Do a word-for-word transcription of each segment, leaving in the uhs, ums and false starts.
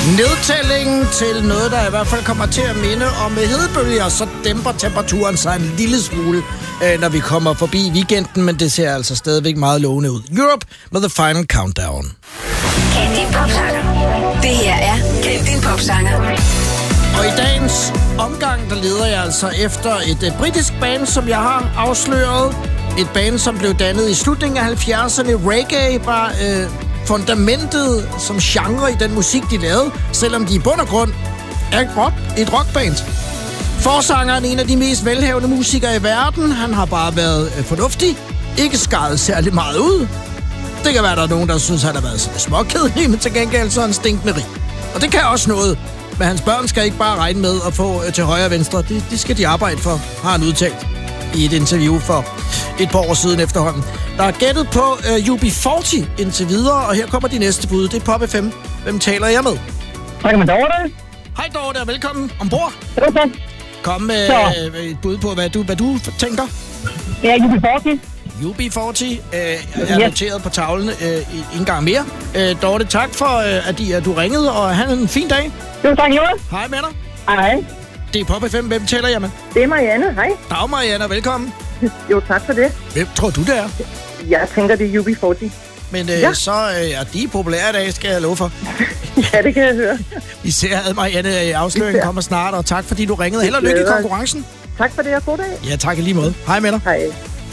Nedtællingen til noget, der i hvert fald kommer til at minde om hedebølger, så dæmper temperaturen sig en lille smule, når vi kommer forbi weekenden, men det ser altså stadigvæk meget lovende ud. Europe med The Final Countdown. Kend din popsanger. Det her er Kend din popsanger. Og i dagens omgang, der leder jeg altså efter et uh, britisk band, som jeg har afsløret. Et band, som blev dannet i slutningen af halvfjerdserne. Reggae var uh, fundamentet som genre i den musik, de lavede, selvom de i bund og grund er et, rock, et rockband. Forsangeren er en af de mest velhavende musikere i verden. Han har bare været uh, fornuftig, ikke skadet særlig meget ud. Det kan være, der er nogen, der synes, han har været sådan småkedelig, men til gengæld så er han stinkende rig. Og det kan også noget. Men hans børn skal ikke bare regne med at få til højre og venstre. Det, det skal de arbejde for, har han udtalt i et interview for et par år siden efterhånden. Der er gættet på uh, U B fyrre indtil videre, og her kommer de næste bud. Det er Pop F M. Hvem taler jeg med? Hej med Dorte. Hej Dorte, og velkommen ombord. Velkommen. Kom med uh, et bud på, hvad du, hvad du tænker. Ja, U B fyrre. U B fyrre øh, er noteret på tavlen øh, en gang mere. Øh, Dorte, tak for, øh, at, de, at du ringede, og have en fin dag. Jo, tak, Jonas. Hej med dig. Hej. Det er Pop F M. Hvem taler jeg med? Det er Marianne. Hej. Dag, Marianne. Velkommen. Jo, tak for det. Hvem tror du, det er? Jeg tænker, det er U B fyrre. Men øh, ja. så øh, er de populære i dag, skal jeg love for. Ja, det kan jeg høre. Vi ser, at Marianne, afsløringen kommer snart, og tak fordi du ringede. Held og lykke i konkurrencen. Tak for det, og god dag. Ja, tak i lige måde. Hej med dig. Hej.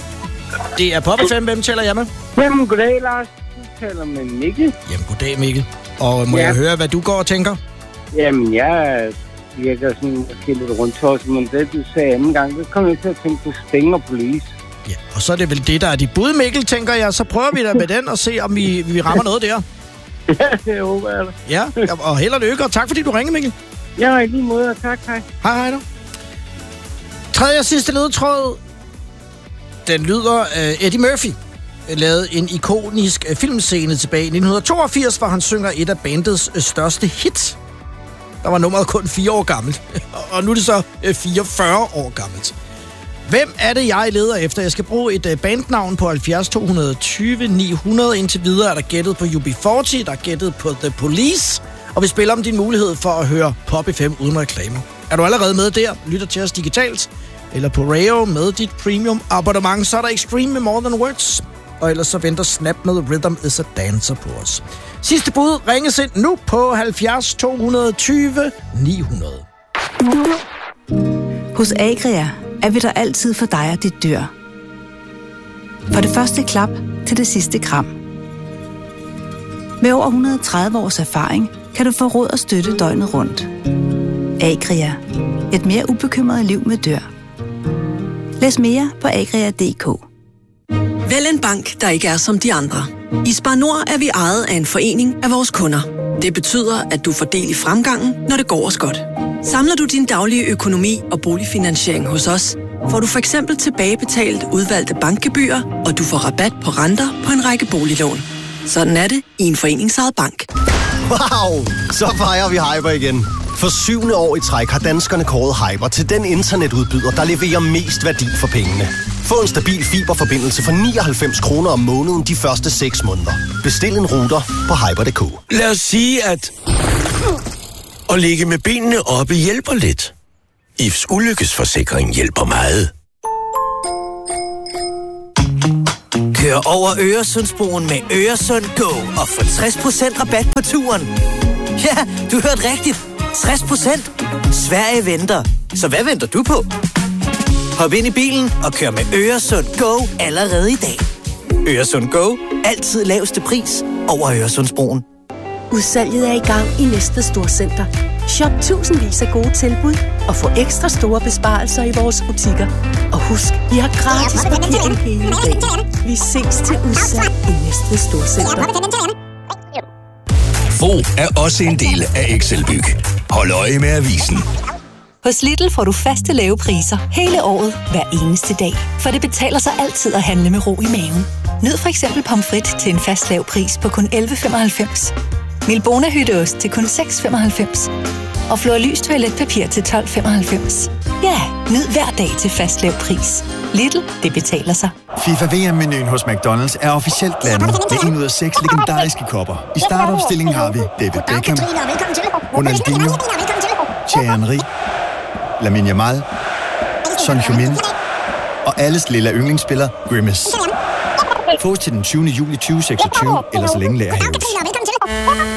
Det er Pop F M. Hvem taler jeg med? Jamen, goddag, Lars. Du taler med Mikkel. Jamen, goddag, Mikkel. Og må ja. jeg høre, hvad du går og tænker? Jamen, jeg virker sådan måske lidt rundt hos, men det, du sagde anden gang, så kom jeg til at tænke på Sting og Police. Ja, og så er det vel det, der er dit bud, Mikkel, tænker jeg. Så prøver vi da med den og se, om vi, vi rammer noget der. Ja, det håber jeg. Ja, og held og lykke, og tak fordi du ringede, Mikkel. Ja, i lige måde, og tak, hej. Hej, hej du. Tredje og sidste ledtråd. Den lyder, uh, Eddie Murphy lavede en ikonisk uh, filmscene tilbage i nitten toogfirs, hvor han synger et af bandets uh, største hits. Der var nummeret kun fire år gammelt, og nu er det så uh, fireogfyrre år gammelt. Hvem er det, jeg leder efter? Jeg skal bruge et uh, bandnavn på halvfjerds to tyve ni hundrede. Indtil videre er der gættet på U B fyrre, der er gættet på The Police, og vi spiller om din mulighed for at høre Pop F M uden reklamer. Er du allerede med der? Lytter til os digitalt eller på Rayo med dit premium abonnement, så er der Extreme med More Than Words. Og ellers så venter Snap med Rhythm is a Dancer på os. Sidste bud ringes ind nu på halvfjerds to tyve ni hundrede. Hos Agria er vi der altid for dig og dit dyr. For det første klap til det sidste kram. Med over et hundrede og tredive års erfaring kan du få råd og støtte døgnet rundt. Agria. Et mere ubekymret liv med dyr. Læs mere på agria punktum d k. Vælg en bank, der ikke er som de andre. I Spar Nord er vi ejet af en forening af vores kunder. Det betyder, at du får del i fremgangen, når det går os godt. Samler du din daglige økonomi og boligfinansiering hos os, får du for eksempel tilbagebetalt udvalgte bankgebyrer, og du får rabat på renter på en række boliglån. Sådan er det i en foreningsejet bank. Wow! Så fejrer vi Hyper igen. For syvende år i træk har danskerne kåret Hyper til den internetudbyder, der leverer mest værdi for pengene. Få en stabil fiberforbindelse for nioghalvfems kroner om måneden de første seks måneder. Bestil en router på hyper punktum d k. Lad os sige, at at ligge med benene oppe hjælper lidt. I F's ulykkesforsikring hjælper meget. Kør over Øresundsbroen med Øresund Go og få tres procent rabat på turen. Ja, du hørte rigtigt. tres procent. Sverige venter. Så hvad venter du på? Hop ind i bilen og kør med Øresund Go allerede i dag. Øresund Go. Altid laveste pris over Øresundsbroen. Udsalget er i gang i næste storcenter. Shop tusindvis af gode tilbud og få ekstra store besparelser i vores butikker. Og husk, vi har gratis parkering hele dagen. Vi ses til udsalg i næste storcenter. Bo er også en del af Excelbyg. Hold øje med avisen. Hos Lidl får du faste lave priser hele året, hver eneste dag. For det betaler sig altid at handle med ro i maven. Nyd for eksempel pomfrit til en fast lav pris på kun elleve femoghalvfems. Milbona hytteost til kun seks femoghalvfems. Og Flor Lys toiletpapir til tolv femoghalvfems. Ja, nyd hver dag til fast lav pris. Lidl, det betaler sig. FIFA V M-menuen hos McDonald's er officielt blandet med en ud af seks legendariske kopper. I startopstillingen har vi David Beckham, Ronaldinho, Thierry Henry, Lamine Yamal, Son Heung-min og alles lille yndlingsspiller Grimace. Fås til den tyvende juli tyve seksogtyve, eller så længe lager hæves.